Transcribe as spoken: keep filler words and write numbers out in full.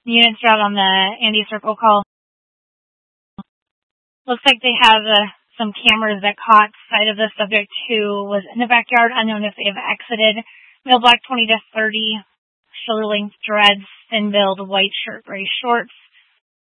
Units are out on the Andy Circle call. Looks like they have uh, some cameras that caught sight of the subject who was in the backyard, unknown if they have exited. Male black twenty to thirty, shoulder length dreads, thin build, white shirt, gray shorts.